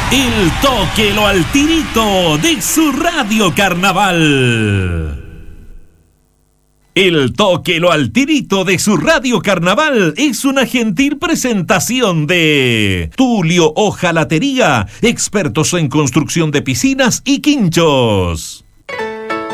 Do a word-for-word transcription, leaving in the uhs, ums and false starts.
El Tóquelo al Tirito de su Radio Carnaval. El Tóquelo al Tirito de su Radio Carnaval es una gentil presentación de Tulio Hojalatería, expertos en construcción de piscinas y quinchos.